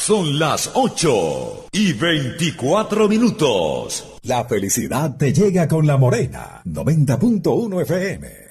Son las 8:24. La felicidad te llega con La Morena, 90.1 FM.